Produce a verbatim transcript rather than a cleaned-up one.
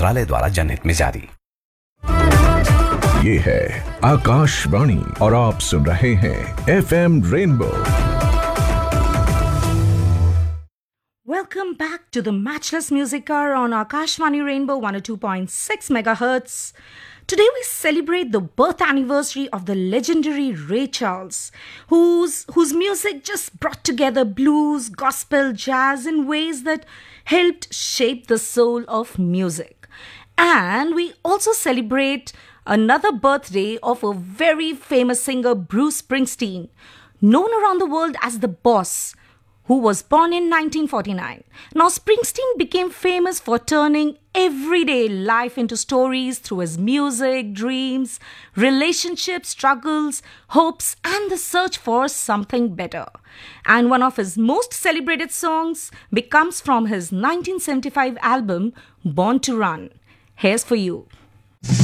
मंत्रालय द्वारा जनहित में जारी। ये है आकाशवाणी और आप सुन रहे हैं F M rainbow. Welcome back to the Matchless Music Hour on Akashvani Rainbow one oh two point six megahertz. Today we celebrate the birth anniversary of the legendary Ray Charles, whose, whose music just brought together blues, gospel, jazz in ways that helped shape the soul of music. And we also celebrate another birthday of a very famous singer, Bruce Springsteen, known around the world as the Boss, who was born in nineteen forty-nine. Now, Springsteen became famous for turning everyday life into stories through his music, dreams, relationships, struggles, hopes, and the search for something better. And one of his most celebrated songs becomes from his nineteen seventy-five album, Born to Run. Here's for you.